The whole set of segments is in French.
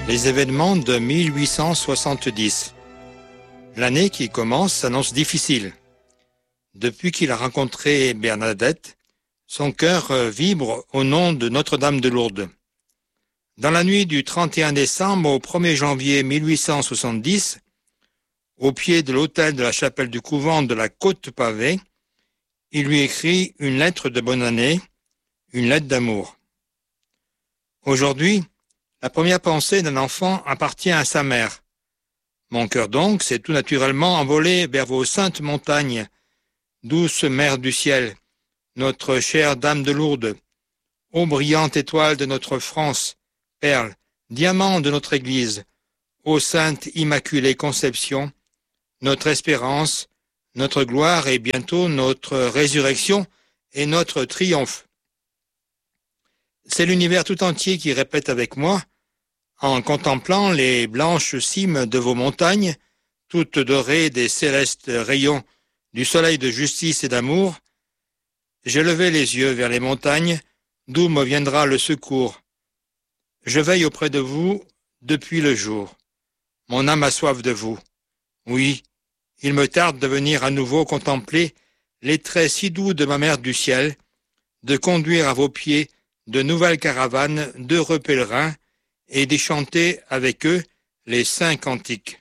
Les événements de 1870. L'année qui commence s'annonce difficile. Depuis qu'il a rencontré Bernadette, son cœur vibre au nom de Notre-Dame de Lourdes. Dans la nuit du 31 décembre au 1er janvier 1870, au pied de l'autel de la chapelle du couvent de la Côte-Pavée, il lui écrit une lettre de bonne année, une lettre d'amour. Aujourd'hui, la première pensée d'un enfant appartient à sa mère. Mon cœur donc s'est tout naturellement envolé vers vos saintes montagnes, douce mère du ciel, notre chère Dame de Lourdes, ô brillante étoile de notre France, perle, diamant de notre Église, ô sainte Immaculée Conception, notre espérance, notre gloire et bientôt notre résurrection et notre triomphe. C'est l'univers tout entier qui répète avec moi, en contemplant les blanches cimes de vos montagnes, toutes dorées des célestes rayons du soleil de justice et d'amour, j'ai levé les yeux vers les montagnes, d'où me viendra le secours. Je veille auprès de vous depuis le jour. Mon âme a soif de vous. Oui, il me tarde de venir à nouveau contempler les traits si doux de ma mère du ciel, de conduire à vos pieds de nouvelles caravanes d'heureux pèlerins et d'y chanter avec eux les saints cantiques.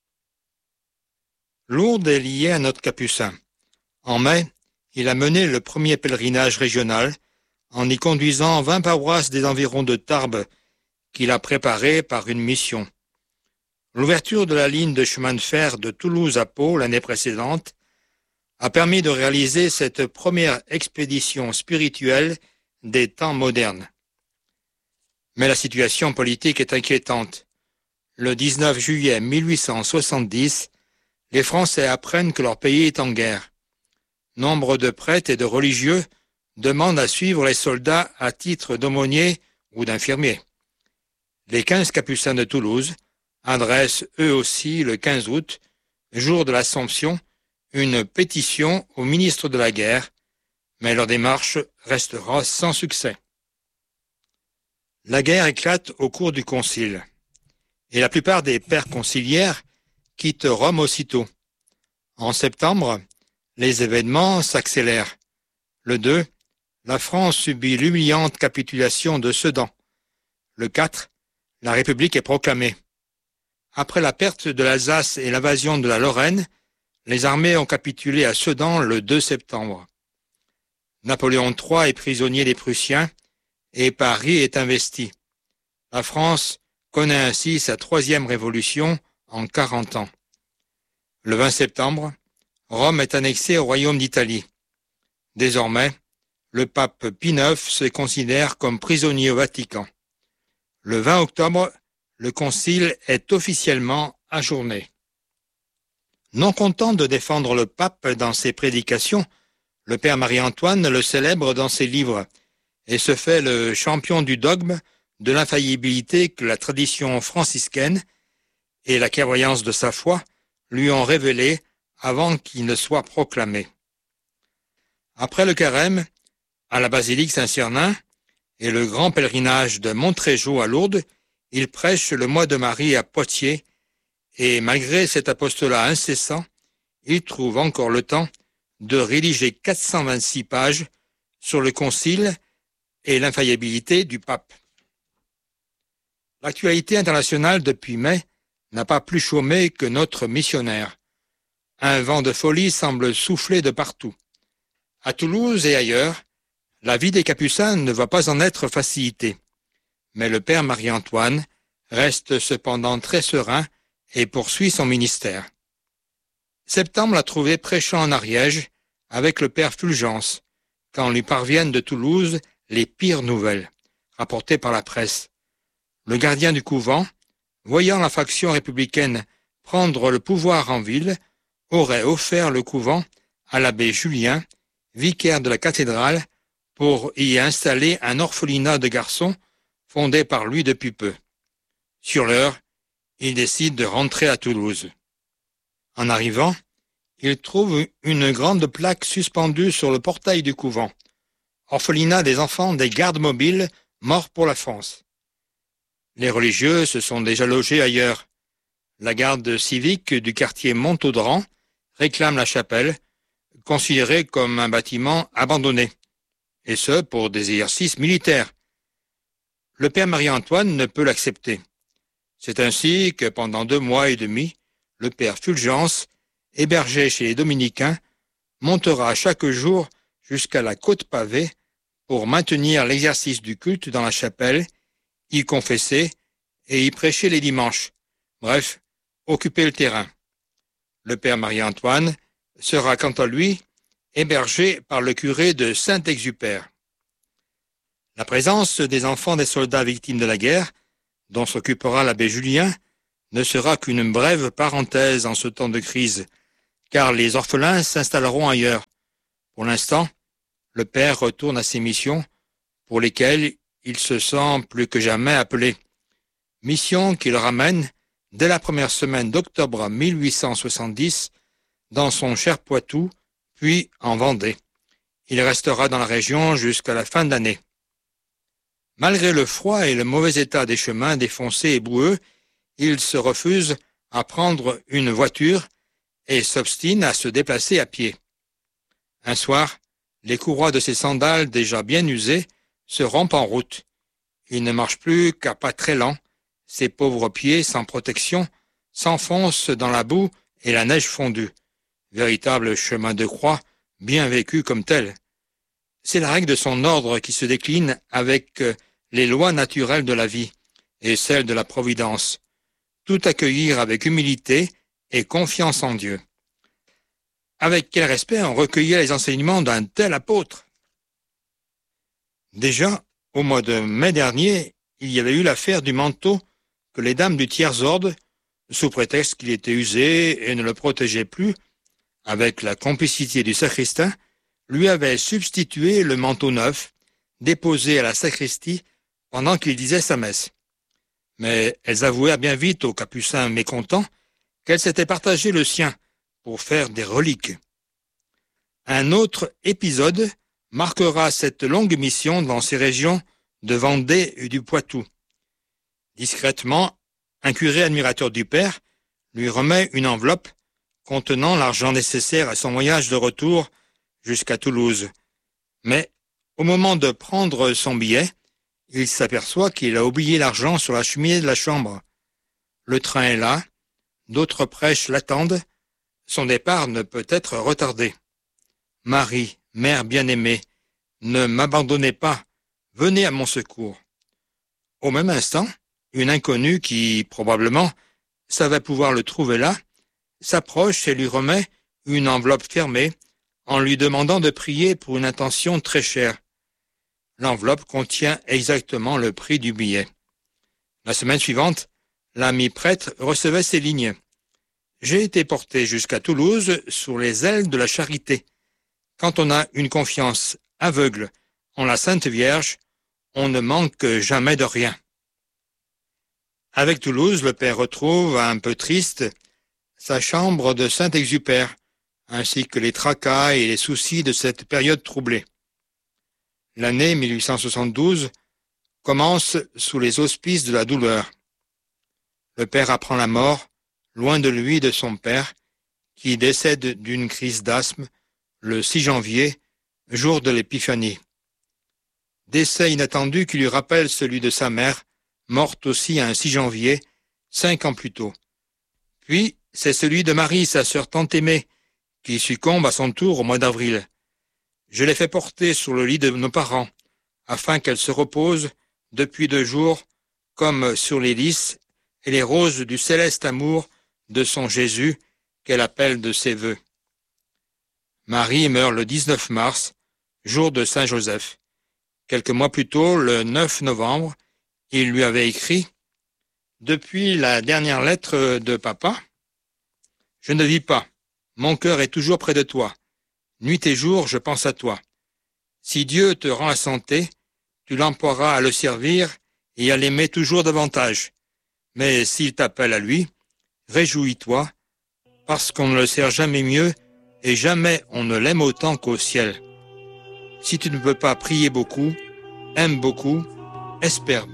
Lourdes est liée à notre Capucin. En mai, il a mené le premier pèlerinage régional en y conduisant 20 paroisses des environs de Tarbes qu'il a préparées par une mission. L'ouverture de la ligne de chemin de fer de Toulouse à Pau l'année précédente a permis de réaliser cette première expédition spirituelle des temps modernes. Mais la situation politique est inquiétante. Le 19 juillet 1870, les Français apprennent que leur pays est en guerre. Nombre de prêtres et de religieux demandent à suivre les soldats à titre d'aumôniers ou d'infirmiers. Les 15 capucins de Toulouse adressent eux aussi le 15 août, jour de l'Assomption, une pétition au ministre de la Guerre, mais leur démarche restera sans succès. La guerre éclate au cours du concile, et la plupart des pères conciliaires quittent Rome aussitôt. En septembre, les événements s'accélèrent. Le 2, la France subit l'humiliante capitulation de Sedan. Le 4, la République est proclamée. Après la perte de l'Alsace et l'invasion de la Lorraine, les armées ont capitulé à Sedan le 2 septembre. Napoléon III est prisonnier des Prussiens et Paris est investi. La France connaît ainsi sa 3e révolution en 40 ans. Le 20 septembre, Rome est annexée au royaume d'Italie. Désormais, le pape Pie IX se considère comme prisonnier au Vatican. Le 20 octobre, le concile est officiellement ajourné. Non content de défendre le pape dans ses prédications, le père Marie-Antoine le célèbre dans ses livres et se fait le champion du dogme de l'infaillibilité que la tradition franciscaine et la clairvoyance de sa foi lui ont révélé avant qu'il ne soit proclamé. Après le carême, à la basilique Saint-Cernin et le grand pèlerinage de Montrégeau à Lourdes, il prêche le mois de Marie à Poitiers et malgré cet apostolat incessant, il trouve encore le temps de rédiger 426 pages sur le concile et l'infaillibilité du pape. L'actualité internationale depuis mai n'a pas plus chômé que notre missionnaire. Un vent de folie semble souffler de partout. À Toulouse et ailleurs, la vie des Capucins ne va pas en être facilitée. Mais le père Marie-Antoine reste cependant très serein et poursuit son ministère. Septembre l'a trouvé prêchant en Ariège avec le père Fulgence, quand lui parviennent de Toulouse les pires nouvelles, rapportées par la presse. Le gardien du couvent, voyant la faction républicaine prendre le pouvoir en ville, aurait offert le couvent à l'abbé Julien, vicaire de la cathédrale, pour y installer un orphelinat de garçons fondé par lui depuis peu. Sur l'heure, il décide de rentrer à Toulouse. En arrivant, il trouve une grande plaque suspendue sur le portail du couvent. Orphelinat des enfants des gardes mobiles morts pour la France. Les religieux se sont déjà logés ailleurs. La garde civique du quartier Montaudran réclame la chapelle, considérée comme un bâtiment abandonné, et ce pour des exercices militaires. Le père Marie-Antoine ne peut l'accepter. C'est ainsi que pendant 2 mois et demi, le père Fulgence, hébergé chez les dominicains, montera chaque jour jusqu'à la côte pavée pour maintenir l'exercice du culte dans la chapelle, y confesser et y prêcher les dimanches. Bref, occuper le terrain. Le père Marie-Antoine sera quant à lui hébergé par le curé de Saint-Exupère. La présence des enfants des soldats victimes de la guerre, dont s'occupera l'abbé Julien, ne sera qu'une brève parenthèse en ce temps de crise, car les orphelins s'installeront ailleurs. Pour l'instant, le père retourne à ses missions, pour lesquelles il se sent plus que jamais appelé. Mission qui le ramène, dès la première semaine d'octobre 1870, dans son cher Poitou, puis en Vendée. Il restera dans la région jusqu'à la fin de l'année. Malgré le froid et le mauvais état des chemins défoncés et boueux, il se refuse à prendre une voiture et s'obstine à se déplacer à pied. Un soir, les courroies de ses sandales déjà bien usées se rompent en route. Il ne marche plus qu'à pas très lents. Ses pauvres pieds, sans protection, s'enfoncent dans la boue et la neige fondue. Véritable chemin de croix, bien vécu comme tel. C'est la règle de son ordre qui se décline avec les lois naturelles de la vie et celles de la providence. Tout accueillir avec humilité et confiance en Dieu. Avec quel respect on recueillait les enseignements d'un tel apôtre. Déjà, au mois de mai dernier, il y avait eu l'affaire du manteau que les dames du tiers-ordre, sous prétexte qu'il était usé et ne le protégeait plus, avec la complicité du sacristain, lui avaient substitué le manteau neuf, déposé à la sacristie pendant qu'il disait sa messe. Mais elles avouèrent bien vite aux capucins mécontents qu'elles s'étaient partagé le sien pour faire des reliques. Un autre épisode marquera cette longue mission dans ces régions de Vendée et du Poitou. Discrètement, un curé admirateur du père lui remet une enveloppe contenant l'argent nécessaire à son voyage de retour jusqu'à Toulouse. Mais, au moment de prendre son billet, il s'aperçoit qu'il a oublié l'argent sur la cheminée de la chambre. Le train est là, d'autres prêches l'attendent, son départ ne peut être retardé. Marie, mère bien-aimée, ne m'abandonnez pas, venez à mon secours. Au même instant, une inconnue qui, probablement, savait pouvoir le trouver là, s'approche et lui remet une enveloppe fermée en lui demandant de prier pour une intention très chère. L'enveloppe contient exactement le prix du billet. La semaine suivante, l'ami prêtre recevait ces lignes. « J'ai été porté jusqu'à Toulouse sur les ailes de la charité. Quand on a une confiance aveugle en la Sainte Vierge, on ne manque jamais de rien. » Avec Toulouse, le père retrouve, un peu triste, sa chambre de Saint-Exupère, ainsi que les tracas et les soucis de cette période troublée. L'année 1872 commence sous les auspices de la douleur. Le père apprend la mort, loin de lui, de son père, qui décède d'une crise d'asthme le 6 janvier, jour de l'Épiphanie. Décès inattendu qui lui rappelle celui de sa mère, morte aussi un 6 janvier, 5 ans plus tôt. Puis, c'est celui de Marie, sa sœur tant aimée, qui succombe à son tour au mois d'avril. Je l'ai fait porter sur le lit de nos parents, afin qu'elle se repose depuis 2 jours, comme sur les lys et les roses du céleste amour de son Jésus, qu'elle appelle de ses vœux. Marie meurt le 19 mars, jour de Saint-Joseph. Quelques mois plus tôt, le 9 novembre, il lui avait écrit « Depuis la dernière lettre de papa, je ne vis pas. Mon cœur est toujours près de toi. Nuit et jour, je pense à toi. Si Dieu te rend la santé, tu l'emploieras à le servir et à l'aimer toujours davantage. Mais s'il t'appelle à lui, réjouis-toi, parce qu'on ne le sert jamais mieux et jamais on ne l'aime autant qu'au ciel. Si tu ne peux pas prier beaucoup, aime beaucoup, espère beaucoup. »